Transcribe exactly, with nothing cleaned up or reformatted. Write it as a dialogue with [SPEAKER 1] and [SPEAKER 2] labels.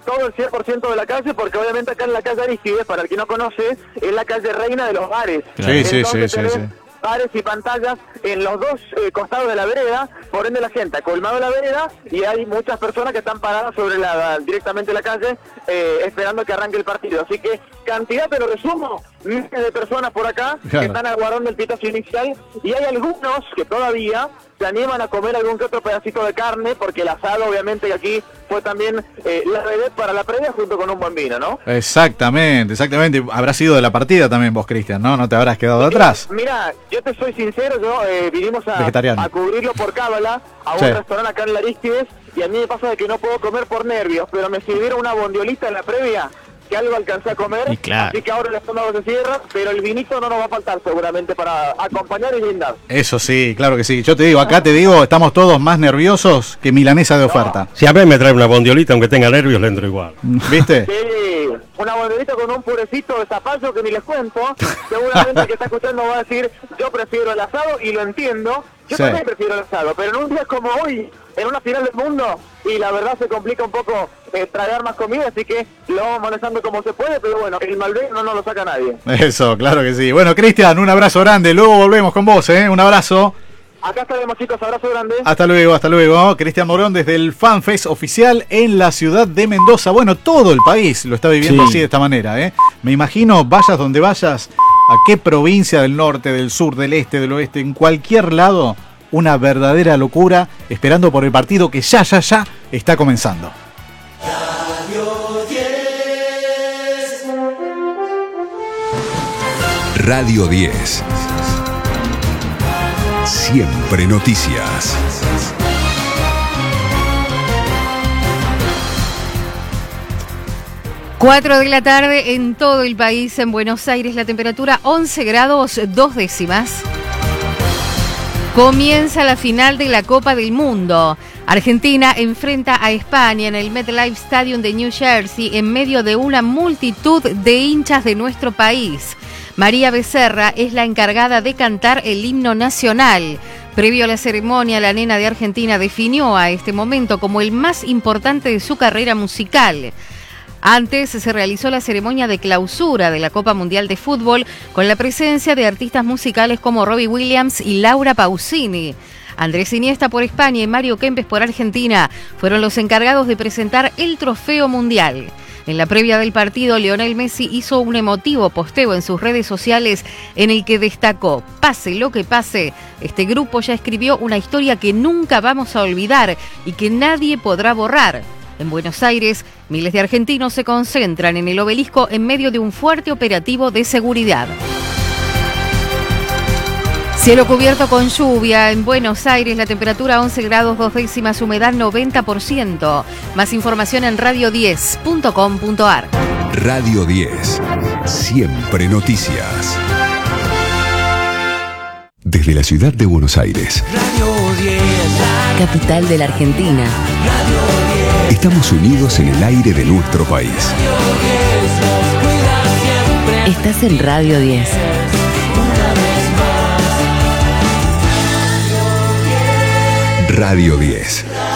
[SPEAKER 1] todo el cien por ciento de la calle, porque obviamente acá en la calle Arístides, para el que no conoce, es la calle reina de los bares.
[SPEAKER 2] Sí, sí,
[SPEAKER 1] Entonces,
[SPEAKER 2] sí, sí, sí.
[SPEAKER 1] bares y pantallas en los dos eh, costados de la vereda, por ende la gente ha colmado la vereda y hay muchas personas que están paradas sobre la directamente la calle eh, esperando que arranque el partido. Así que cantidad, te lo resumo, miles de personas por acá
[SPEAKER 2] Claro.
[SPEAKER 1] que están aguardando el pitazo inicial y hay algunos que todavía se animan a comer algún que otro pedacito de carne, porque el asado obviamente aquí fue también eh, la vedette para la previa junto con un buen vino, ¿no?
[SPEAKER 2] Exactamente, exactamente. Habrás sido de la partida también vos, Cristian, ¿no? No te habrás quedado de atrás.
[SPEAKER 1] Mira, yo te soy sincero, yo eh, vinimos a,
[SPEAKER 2] Vegetariano.
[SPEAKER 1] a cubrirlo por cábala a un
[SPEAKER 2] Sí.
[SPEAKER 1] restaurante acá en la Arístides y a mí me pasa de que no puedo comer por nervios, pero me sirvieron una bondiolita en la previa que algo alcancé a comer,
[SPEAKER 2] Y claro.
[SPEAKER 1] así que ahora el estómago se cierra, pero el vinito no nos va a faltar seguramente para acompañar y brindar.
[SPEAKER 2] Eso sí, claro que sí. Yo te digo, acá te digo, estamos todos más nerviosos que milanesa de oferta.
[SPEAKER 3] Si a mí me trae una bondiolita, aunque tenga nervios, le entro igual.
[SPEAKER 2] ¿Viste?
[SPEAKER 1] Sí, una bondiolita con un purecito de zapallo que ni les cuento, seguramente el que está escuchando va a decir, yo prefiero el asado y lo entiendo, yo
[SPEAKER 2] Sí.
[SPEAKER 1] también prefiero el asado, pero en un día como hoy, en una final del mundo, y la verdad se complica un poco eh, tragar más comida, así que lo vamos manejando como se puede, pero bueno, el Malbec no nos lo saca nadie.
[SPEAKER 2] Eso, claro que sí. Bueno, Cristian, un abrazo grande. Luego volvemos con vos, ¿eh? Un abrazo.
[SPEAKER 1] Acá estaremos, chicos, abrazo grande.
[SPEAKER 2] Hasta luego, hasta luego. Cristian Morón desde el FanFest oficial en la ciudad de Mendoza. Bueno, todo el país lo está viviendo
[SPEAKER 3] Sí.
[SPEAKER 2] así de esta manera, ¿eh? Me imagino, vayas donde vayas, a qué provincia del norte, del sur, del este, del oeste, en cualquier lado, una verdadera locura, esperando por el partido que ya, ya, ya está comenzando.
[SPEAKER 4] Radio diez. Siempre noticias.
[SPEAKER 5] cuatro de la tarde en todo el país. En Buenos Aires la temperatura once grados dos décimas. Comienza la final de la Copa del Mundo. Argentina enfrenta a España en el MetLife Stadium de New Jersey en medio de una multitud de hinchas de nuestro país. María Becerra es la encargada de cantar el himno nacional. Previo a la ceremonia, la nena de Argentina definió a este momento como el más importante de su carrera musical. Antes se realizó la ceremonia de clausura de la Copa Mundial de Fútbol con la presencia de artistas musicales como Robbie Williams y Laura Pausini. Andrés Iniesta por España y Mario Kempes por Argentina fueron los encargados de presentar el trofeo mundial. En la previa del partido, Lionel Messi hizo un emotivo posteo en sus redes sociales en el que destacó: pase lo que pase, este grupo ya escribió una historia que nunca vamos a olvidar y que nadie podrá borrar. En Buenos Aires, miles de argentinos se concentran en el obelisco en medio de un fuerte operativo de seguridad. Cielo cubierto con lluvia. En Buenos Aires la temperatura once grados dos décimas, humedad noventa por ciento. Más información en radio diez punto com punto ar.
[SPEAKER 4] Radio diez. Siempre noticias. Desde la ciudad de Buenos Aires.
[SPEAKER 6] Radio diez.
[SPEAKER 7] Capital de la Argentina.
[SPEAKER 6] Radio diez.
[SPEAKER 4] Estamos unidos en el aire de nuestro país.
[SPEAKER 6] Radio diez nos cuida siempre.
[SPEAKER 7] Estás en Radio diez.
[SPEAKER 4] Radio diez.